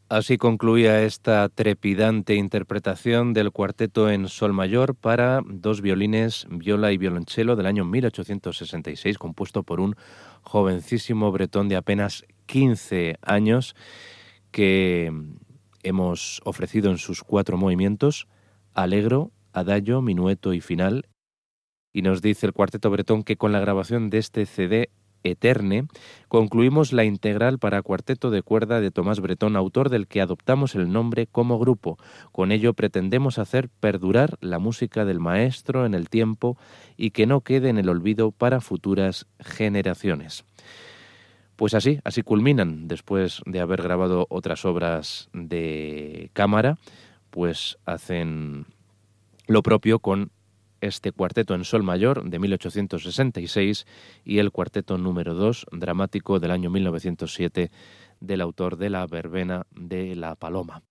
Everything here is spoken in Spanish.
Así concluía esta trepidante interpretación del cuarteto en sol mayor para dos violines, viola y violonchelo del año 1866, compuesto por un jovencísimo bretón de apenas 15 años que hemos ofrecido en sus 4 movimientos: Allegro, Adagio, Minueto y Final. Y nos dice el cuarteto bretón que con la grabación de este CD Eterne concluimos la integral para cuarteto de cuerda de Tomás Bretón, autor del que adoptamos el nombre como grupo. Con ello pretendemos hacer perdurar la música del maestro en el tiempo y que no quede en el olvido para futuras generaciones. Pues así culminan, después de haber grabado otras obras de cámara, pues hacen lo propio con este cuarteto en sol mayor de 1866 y el cuarteto número 2 dramático del año 1907 del autor de La verbena de la paloma.